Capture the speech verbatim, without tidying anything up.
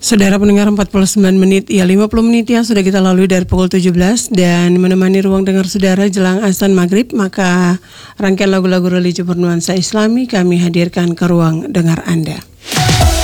Saudara pendengar, empat puluh sembilan menit, ya lima puluh menit yang sudah kita lalui dari pukul tujuh belas dan menemani ruang dengar saudara jelang azan maghrib, maka rangkaian lagu-lagu religi bernuansa Islami kami hadirkan ke ruang dengar Anda.